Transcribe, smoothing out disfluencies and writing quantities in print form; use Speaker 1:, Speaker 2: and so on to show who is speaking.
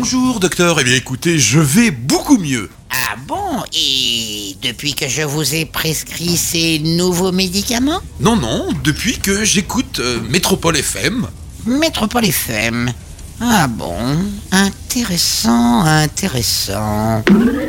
Speaker 1: Bonjour docteur, eh bien écoutez, je vais beaucoup mieux.
Speaker 2: Ah bon? Et depuis que je vous ai prescrit ces nouveaux médicaments?
Speaker 1: Non, depuis que j'écoute Métropole FM.
Speaker 2: Métropole FM. Ah bon? Intéressant.